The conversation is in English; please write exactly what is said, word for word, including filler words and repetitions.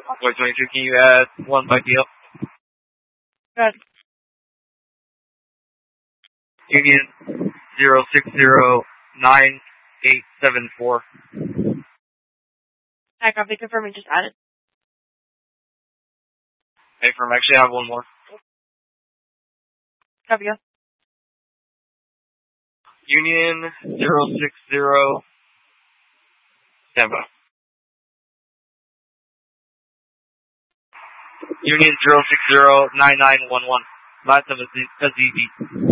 Wait, twenty-two, can you add one by deal? Good. Union zero six zero nine eight seven four. I copy, confirming, just added. Hey, firm, actually I have one more. Copy, go. Union zero six zero, stand by. Union zero six zero nine nine one one. Last of a Z D.